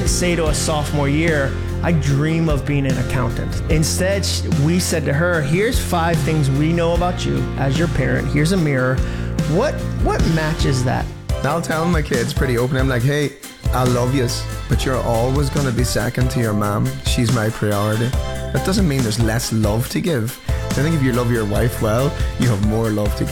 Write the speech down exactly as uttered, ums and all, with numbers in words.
didn't say to us sophomore year, I dream of being an accountant. Instead, we said to her, here's five things we know about you as your parent. Here's a mirror. What what matches that? I'll tell my kids pretty open. I'm like, hey, I love yous, but you're always going to be second to your mom. She's my priority. That doesn't mean there's less love to give. I think if you love your wife well, you have more love to give.